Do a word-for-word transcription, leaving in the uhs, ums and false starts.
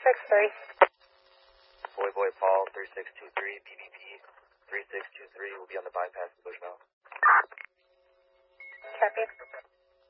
six three. Boy Boy Paul, three six two three, P B P, three six two three will be on the bypass.